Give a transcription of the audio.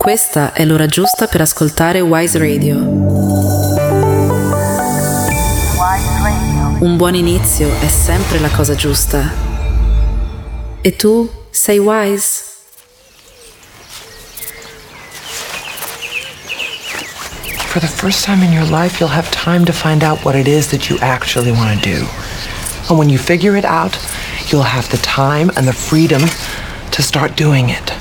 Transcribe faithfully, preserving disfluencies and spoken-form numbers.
Questa è l'ora giusta per ascoltare Wise Radio. Un buon inizio è sempre la cosa giusta. E tu sei wise? For the first time in your life, you'll have time to find out what it is that you actually want to do. And when you figure it out, you'll have the time and the freedom to start doing it.